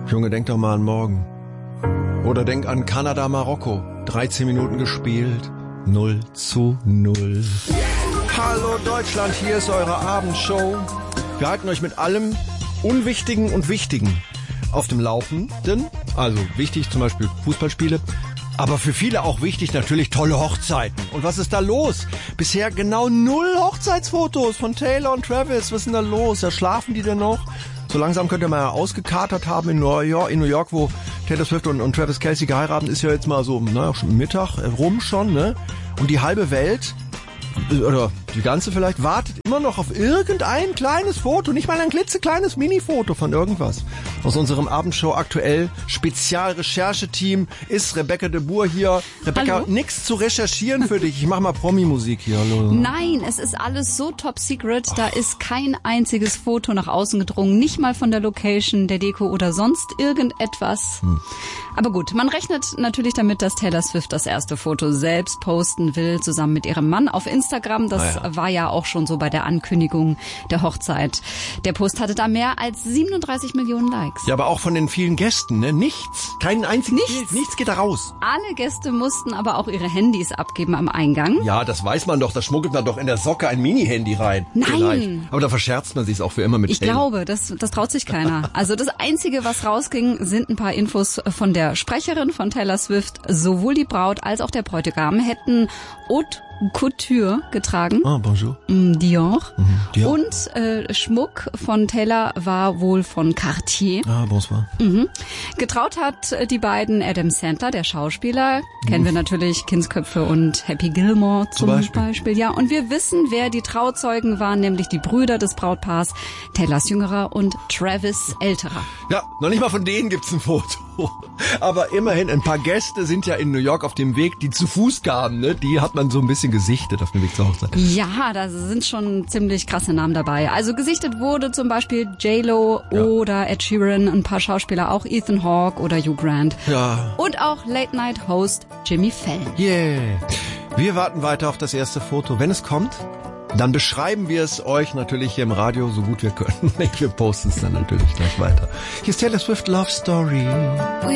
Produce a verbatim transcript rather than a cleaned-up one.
Junge, denk doch mal an morgen. Oder denk an Kanada, Marokko. dreizehn Minuten gespielt. null zu null. Hallo Deutschland, hier ist eure Abendshow. Wir halten euch mit allem Unwichtigen und Wichtigen auf dem Laufenden. Also wichtig zum Beispiel Fußballspiele. Aber für viele auch wichtig natürlich tolle Hochzeiten. Und was ist da los? Bisher genau null Hochzeitsfotos von Taylor und Travis. Was ist denn da los? Ja, schlafen die denn noch? So langsam könnt ihr mal ausgekatert haben in New York, in New York, wo Taylor Swift und, und Travis Kelce geheiratet, ist ja jetzt mal so, naja, schon Mittag rum schon, ne? Und die halbe Welt, oder die ganze vielleicht, wartet immer noch auf irgendein kleines Foto, nicht mal ein klitzekleines Mini-Foto von irgendwas. Aus unserem Abendshow aktuell Spezialrechercheteam ist Rebecca de Boer hier. Rebecca, Hallo? Nix zu recherchieren für dich. Ich mach mal Promi-Musik hier. Hallo. Nein, es ist alles so top secret. Da ist kein einziges Foto nach außen gedrungen. Nicht mal von der Location, der Deko oder sonst irgendetwas. Hm. Aber gut, man rechnet natürlich damit, dass Taylor Swift das erste Foto selbst posten will, zusammen mit ihrem Mann auf Instagram. Das ah ja. war ja auch schon so bei der Ankündigung der Hochzeit. Der Post hatte da mehr als siebenunddreißig Millionen Likes. Ja, aber auch von den vielen Gästen, ne? Nichts. Keinen einzigen Nichts. Bild. Nichts geht da raus. Alle Gäste mussten aber auch ihre Handys abgeben am Eingang. Ja, das weiß man doch. Da schmuggelt man doch in der Socke ein Mini-Handy rein. Nein. Vielleicht. Aber da verscherzt man sich auch für immer mit Ich Helm. glaube, das, das traut sich keiner. Also das Einzige, was rausging, sind ein paar Infos von der Sprecherin von Taylor Swift. Sowohl die Braut als auch der Bräutigam hätten Haute Couture getragen. Ah, bonjour. Dior. Mhm, Dior. Und äh, Schmuck von Taylor war wohl von Cartier. Ah, bonsoir. Mhm. Getraut hat die beiden Adam Sandler, der Schauspieler. Kennen wir natürlich, Kindsköpfe und Happy Gilmore zum, Zum Beispiel. Beispiel. Ja, und wir wissen, wer die Trauzeugen waren, nämlich die Brüder des Brautpaars, Taylors Jüngerer und Travis Älterer. Ja, noch nicht mal von denen gibt's ein Foto. Aber immerhin, ein paar Gäste sind ja in New York auf dem Weg, die zu Fuß kamen, ne? Die hat man so ein bisschen gesichtet auf dem Weg zur Hochzeit. Ja, da sind schon ziemlich krasse Namen dabei. Also gesichtet wurde zum Beispiel J-Lo Ja. oder Ed Sheeran, ein paar Schauspieler, auch Ethan Hawke oder Hugh Grant. Ja. Und auch Late-Night-Host Jimmy Fallon. Yeah. Wir warten weiter auf das erste Foto. Wenn es kommt, dann beschreiben wir es euch natürlich hier im Radio so gut wir können. Wir posten es dann natürlich gleich weiter. Hier ist Taylor Swift Love Story.